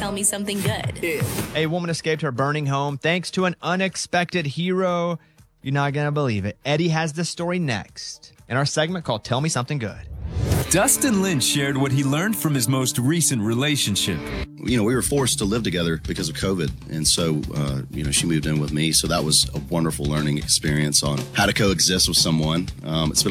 Tell me something good. A woman escaped her burning home thanks to an unexpected hero. You're not going to believe it. Eddie has the story next in our segment called Tell Me Something Good. Dustin Lynch shared what he learned from his most recent relationship. We were forced to live together because of COVID. And so, she moved in with me. So that was a wonderful learning experience on how to coexist with someone. It's been